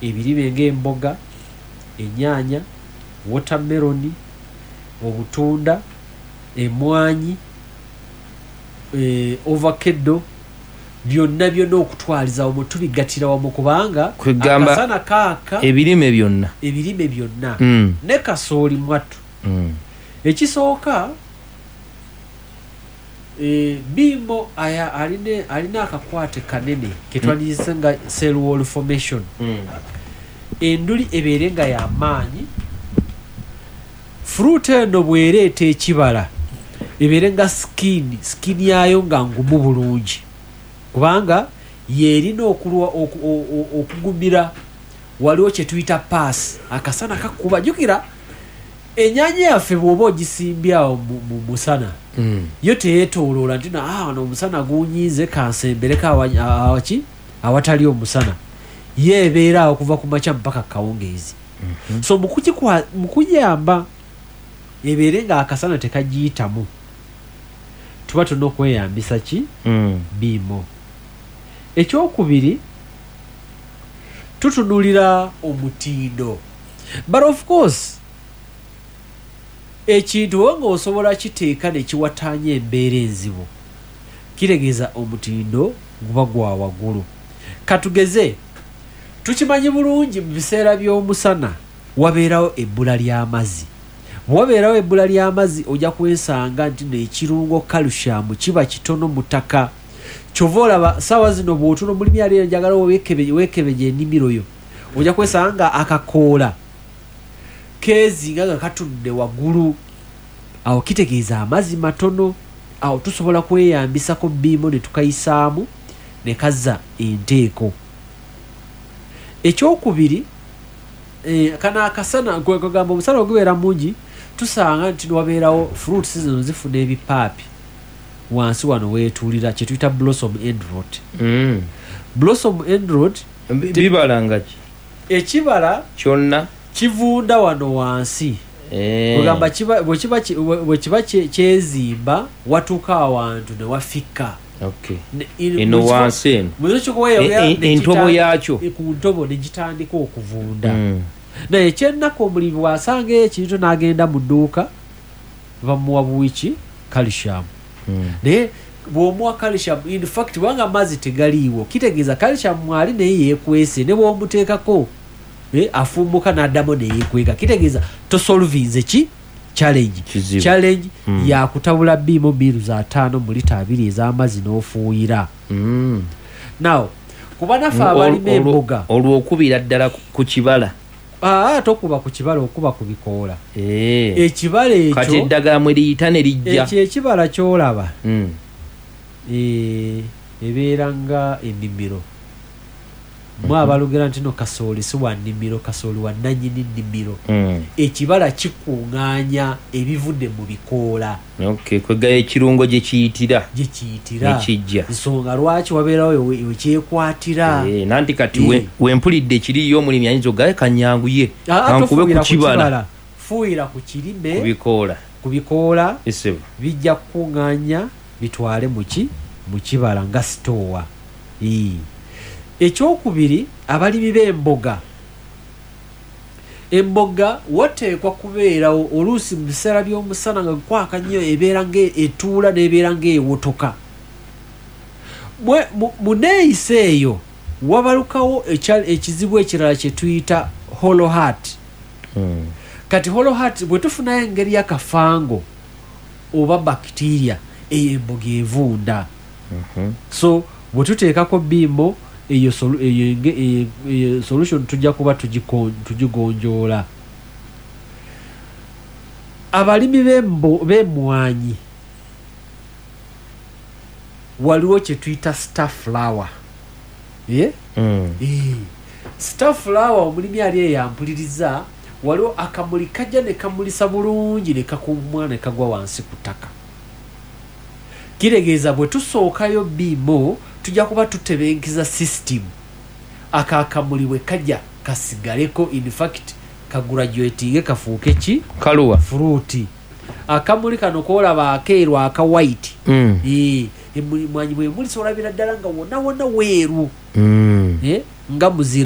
ebirime ng'emboga, ennyaanya, watermelon, obutunda, emmwanyi, ovacado, byonna okutwaliza wamu tubigatira wamu kubanga akasana kaaka ebirime byonna ne kasooli mwattu. Ekisooka Bimbo alina akakwate kanene ketwandiyise nga cell wall formation. Enduli ebeere nga y'amaanyi. Fruit eno bwereeta ekibala ebeere nga skin yayo nga ngumu bulungi kubanga yerina okugumira waliwo kye tuyita pass akasana kakuba. Jukira ennyaanya yaffe bw'oba ogisimbyawo mu musana yo teyeetooloola nti wano omusana gunyiize kansembereko awatali omusana ye ebeera okuva ku makya mpaka kawungeezi. So mu kuyamba ebeere nga akasana tekagiyitamu tuba tulina okweyambisa ki Bimbo. Ekyokubiri tutunulira omutindo, but of course ekintu nga osobola kiteeka ne kiwataanya embeera enzibu kiregeeza omutindo guba gwa waggulu. Katugeze tukimanyi bulungi mu biseera by'omusana wabeerawo ebbula ly'amazzi. Bwabeerawo ebbula ly'amazzi ojja kwesanga nti n'ekirungo calcium kiba kitono mu ttaka. Kyova olaba ssaawa zino bw'otuna omulimi ali njagala weekebeje ennimiro yo ojja kwesanga akakoola keezinga nga katunde waggulu. Awo kitegeeza amazzi matono. Awo tusobola kweyambisako Bimbo ne tukayisaamu ne kazza enteeko. Ekyokubiri kana akasana kwegamba omusana ogubeera mungi tusanga nti wabeerawo fruits zino zifuna ebipaapi wansi wano weetuulira kye tuyita blossom end rot. Blossom end rot bibala nga ki ekibala kyonna kivunda wano wansi. Ogamba bwe kiba kyezimba watuuka awantu ne wafika. Eno wansi entobo yakyo ku ntobo ne gitandika okuvunda. Naye ekyennaku omulimi bw'asanga ekintu n'agenda mu dduuka bamuwa buwiki calcium. Naye bw'omuwa calcium in fact bwanga amazzi tegaliiwo kitegeeza calcium mwali naye yeekwese ne bw'omuteekako afumbuka n'addamu ne yeekweka kitegeeza tosolvinze ki challenge yakutabula Bimbo mbiru za 5 mu lita 2 ez'amazzi n'ofuuyira. Now kuba naffe abalima emboga olw'okubira ddala ku kibala tokuba ku kibala okuba ku bikoola. Ekibala ekyo kati eddagala mwe liyita ne lijja ekyo ekibala ky'olaba ebeera nga ennimiro. Abalugera nti no kasooli si wa nnimiro, kasooli wa nannyini nnimiro. Ekibala kikuŋŋaanya ebivudde mu bikoola. Kwegaya ekirungo gye kiyitira ekijja ensonga lwaki wabeerawo wekyekwatira. Nanti kati wempulidde ekiriyo omulimi ayinza ogaye kanyanguye kankube ku kibala fuuyira ku kirime ku bikoola bijja kukuŋŋaanya bitwale mu kibala nga sitoowa. Ekyokubiri abalimi b'emboga. Emboga wateekwa kubeerawo oluusi mu biseera by'omusana nga kwaka nnyo ebeera ng'etuula n'ebeera ng'ewotoka. Mu neeyisa eyo wabalukawo ekizibu ekirala kye tuyita hollow heart. Kati hollow heart bwe tufunayo engeri y'akafango oba bacteria eyo emboga evunda. So bwe tuteekako Bimbo eyo solution tujja kuba tugigonjoola. Abalimi b'emmwanyi waliwo kye tuyita star flower. Star flower omulimi ali eyampuliriza waliwo akamuli kajja ne kamulisa bulungi ne kakuumwa ne kagwa wansi ku ttaka. Kiregeeza bwe tusookayo Bimbo tujja kuba tutebenkiza system akakamuli bwe kajja kasigaleko in fact kagraduatinge kafuuke ki kaluwa fruit. Akamuli kano koolaba akeeru aka white emmwanyi bwe mulisa olabira ddala nga wonna weeru nga muzira.